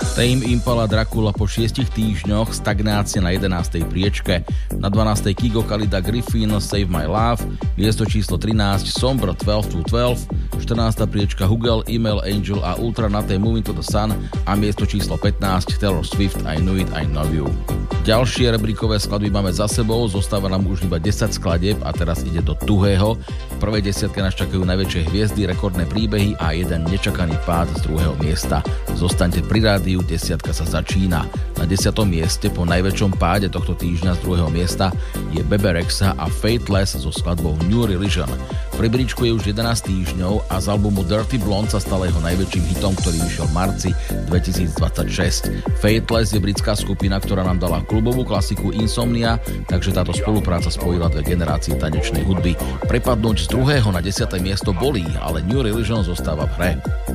Tame Impala Dracula po 6 týždňoch stagnácie na 11. priečke. Na 12. Kygo Kalida Griffin Save My Love, miesto číslo 13 Sombra 12 to 12, 14. priečka Hugel, Email Angel a Ultra Naté Moving to the Sun a miesto číslo 15 Taylor Swift I Knew It, I Know You. Ďalšie rebríkové skladby máme za sebou, zostáva nám už iba 10 skladieb a teraz ide do tuhého. V prvej desiatke nás čakajú najväčšie hviezdy, rekordné príbehy a jeden nečakaný pád z druhého miesta. Zostaňte pri rádiu, desiatka sa začína. Na 10. mieste po najväčšom páde tohto týždňa z druhého miesta je Bebe Rexha a Fateless so skladbou New Religion. V rebríčku je už 11 týždňov a z albumu Dirty Blonde sa stal jeho najväčším hitom, ktorý vyšiel v marci 2026. Fateless je britská skupina, ktorá nám dala klubovú klasiku Insomnia, takže táto spolupráca spojila dve generácie tanečnej hudby. Prepadnúť z druhého na 10. miesto bolí, ale New Religion zostáva v hre.